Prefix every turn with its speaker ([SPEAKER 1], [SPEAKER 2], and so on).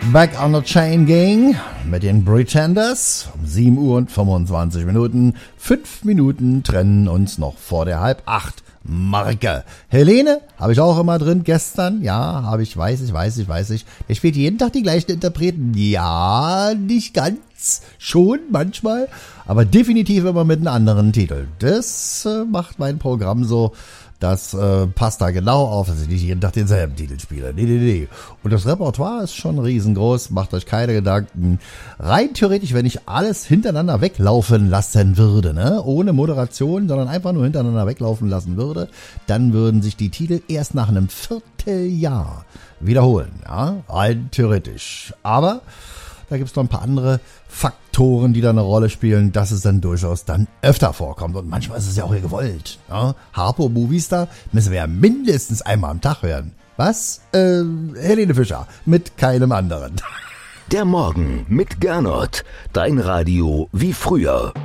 [SPEAKER 1] Back on the Chain Gang mit den Pretenders. Um 7 Uhr und 25 Minuten. 5 Minuten trennen uns noch vor der 7:30 Marke. Helene habe ich auch immer drin gestern. Ja, habe ich, weiß ich. Der spielt jeden Tag die gleichen Interpreten. Ja, nicht ganz. Schon manchmal. Aber definitiv immer mit einem anderen Titel. Das macht mein Programm so. Das passt da genau auf, dass ich nicht jeden Tag denselben Titel spiele. Nee. Und das Repertoire ist schon riesengroß, macht euch keine Gedanken. Rein theoretisch, wenn ich alles hintereinander weglaufen lassen würde, ne, ohne Moderation, sondern einfach nur hintereinander weglaufen lassen würde, dann würden sich die Titel erst nach einem Vierteljahr wiederholen. Ja, rein theoretisch. Aber da gibt's noch ein paar andere Faktoren, die da eine Rolle spielen, dass es dann durchaus dann öfter vorkommt. Und manchmal ist es ja auch gewollt. Ja? Harpo Movistar müssen wir ja mindestens einmal am Tag hören. Was? Helene Fischer mit keinem anderen.
[SPEAKER 2] Der Morgen mit Gernot. Dein Radio wie früher.